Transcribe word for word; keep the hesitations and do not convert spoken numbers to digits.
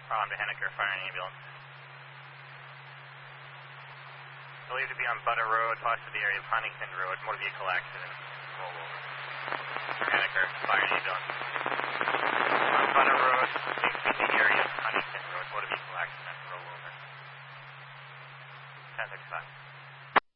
On to Henniker, fire an ambulance. Believed to be on Butter Road, possibly the area of Huntington Road, motor vehicle accident. Roll over.